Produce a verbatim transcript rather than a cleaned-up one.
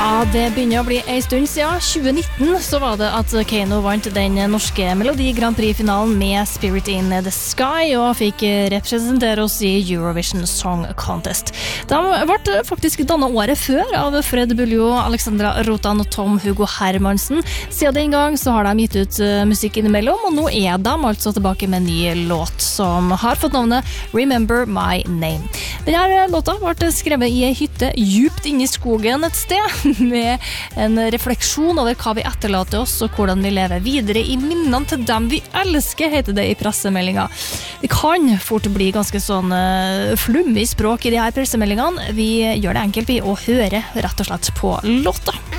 Ja, det begynner å bli en stund siden. tjue nitten så var det at Keiino vant den norske Melodi Grand Prix-finalen med Spirit in the Sky og fikk representere oss i Eurovision Song Contest. De ble faktisk dannet året før av Fred Buljo, Alexandra Rotan og Tom Hugo Hermansen. Siden den gang så har de gitt ut musikk innimellom, og nå er de altså tilbake med en ny låt som har fått navnet Remember My Name. Denne låta ble skrevet i en hytte djupt inne i skogen et sted, med en refleksjon over hva vi etterlater oss og hvordan vi lever videre i minnene til dem vi elsker, heter det i pressemeldinga. Det kan fort bli ganske sånn uh, flummig språk i de her pressemeldingene. Vi gjør det enkelt ved å høre rett og slett på låta.